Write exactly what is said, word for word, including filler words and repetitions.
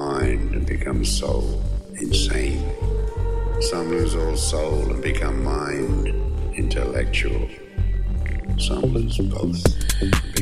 mind and become soul, insane. Some lose all soul and become mind, intellectual. Some lose both.